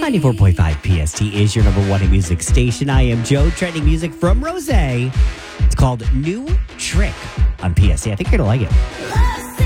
94.5 PST is your number one in music station. I am Joe, trending music from Rosé. It's called New Trick on PST. I think you're going to like it.